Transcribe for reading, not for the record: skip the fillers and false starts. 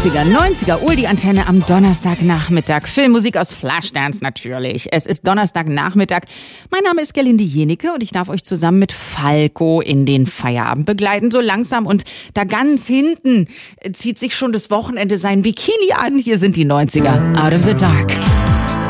80er, 90er, die Antenne am Donnerstagnachmittag. Filmmusik aus Flashdance natürlich. Es ist Donnerstagnachmittag. Mein Name ist Gerlinde Jenecke und ich darf euch zusammen mit Falco in den Feierabend begleiten. So langsam und da ganz hinten zieht sich schon das Wochenende sein Bikini an. Hier sind die 90er. Out of the Dark.